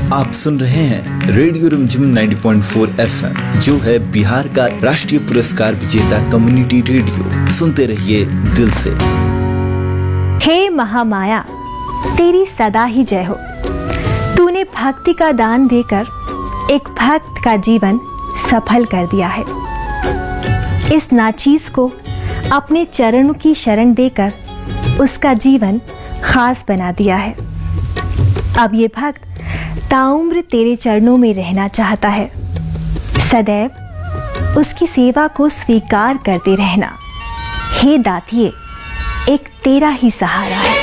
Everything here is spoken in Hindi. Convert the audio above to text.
आप सुन रहे हैं रेडियो रिमझिम 90.4 FM, जो है बिहार का राष्ट्रीय पुरस्कार विजेता कम्युनिटी रेडियो। सुनते रहिए दिल से। हे महामाया, तेरी सदा ही जय हो। तूने भक्ति का दान देकर एक भक्त का जीवन सफल कर दिया है। इस नाचीज को अपने चरणों की शरण देकर उसका जीवन खास बना दिया है। अब ये भक्त ताउम्र तेरे चरणों में रहना चाहता है। सदैव उसकी सेवा को स्वीकार करते रहना। हे दातिये, एक तेरा ही सहारा है।